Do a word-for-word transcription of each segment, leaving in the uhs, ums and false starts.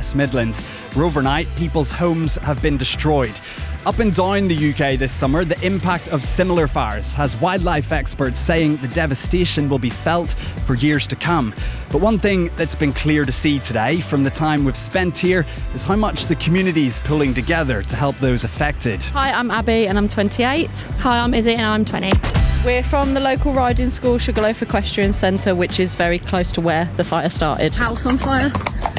West Midlands, where overnight people's homes have been destroyed. Up and down the U K this summer, the impact of similar fires has wildlife experts saying the devastation will be felt for years to come. But one thing that's been clear to see today from the time we've spent here is how much the community's pulling together to help those affected. Hi, I'm Abby and I'm twenty-eight. Hi, I'm Izzy and I'm twenty. We're from the local riding school, Sugarloaf Equestrian Centre, which is very close to where the fire started. House on fire.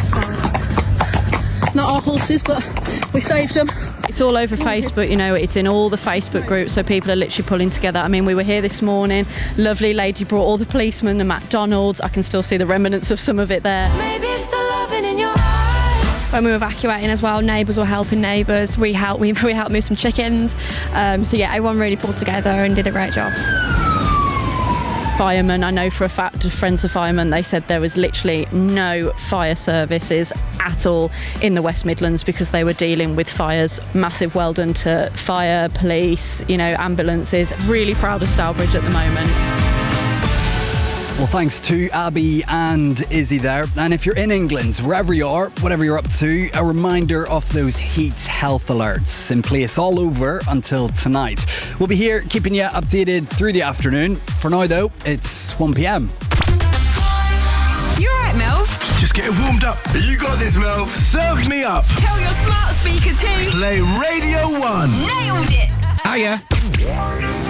Not our horses, but we saved them. It's all over Facebook, you know, it's in all the Facebook groups, so people are literally pulling together. I mean, we were here this morning, lovely lady brought all the policemen and McDonald's. I can still see the remnants of some of it there. Maybe it's the loving in your eyes. When we were evacuating as well, neighbours were helping neighbours. We helped, we, we helped move some chickens. Um, so yeah, everyone really pulled together and did a great job. Firemen, I know for a fact, friends of firemen, they said there was literally no fire services at all in the West Midlands because they were dealing with fires. Massive well done to fire, police, you know, ambulances. Really proud of Stourbridge at the moment. Well, thanks to Abby and Izzy there. And if you're in England, wherever you are, whatever you're up to, a reminder of those heat health alerts in place all over until tonight. We'll be here keeping you updated through the afternoon. For now, though, it's one p.m. You alright, Melv? Just getting warmed up. You got this, Melv. Serve me up. Tell your smart speaker to play Radio one. Nailed it. Hiya.